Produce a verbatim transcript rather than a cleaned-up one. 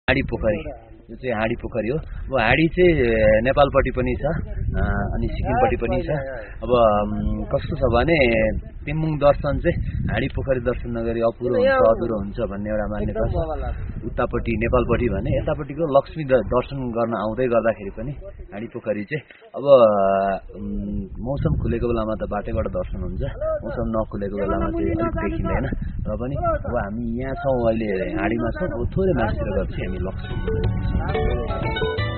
हाँडी पोखरी यो चाहिँ हाँडी पोखरी हो। अब हाँडी चाहिँ नेपालपट्टि पनि छ अनि सिक्किमपट्टि पनि छ। अब कस्तो छ भने तेम्मुङ दर्शन चाहिँ हाँडी पोखरी दर्शन नगरी अपुरो हुन्छ अधुरो हुन्छ भन्ने एउटा मान्यता छ उतापट्टि नेपालपट्टि भने। यतापट्टिको लक्ष्मी दर्शन गर्न आउँदै गर्दाखेरि पनि हाँडी पोखरी चाहिँ अब मौसम खुलेको बेलामा त बाटैबाट दर्शन हुन्छ, मौसम नखुलेको बेलामा चाहिँ अलिक देखिँदैन। र पनि अब हामी यहाँ छौँ अहिले हाँडीमा छौँ, अब थोरै मासतिर गएपछि हामी लक्ष्मी